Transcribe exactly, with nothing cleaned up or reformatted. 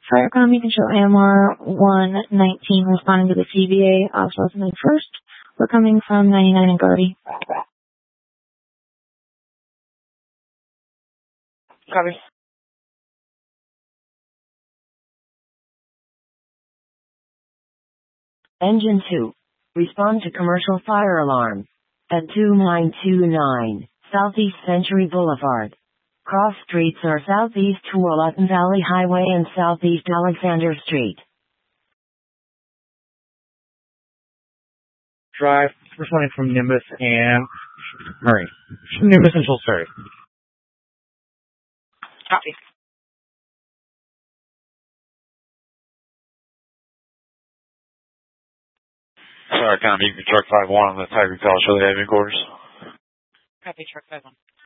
Firecom, you can show A M R one nineteen responding to the C V A off Rosamond first. We're coming from ninety-nine and Gardy. Copy. Engine two. Respond to commercial fire alarm. At two nine two nine, Southeast Century Boulevard. Cross streets are southeast Tualatin Valley Highway and southeast Alexander Street. Drive, responding from Nimbus and Murray. Nimbus and Salisbury. Copy. Sorry, kind of you can truck five one on the Tiger Call, show the admin quarters. Copy, truck five one.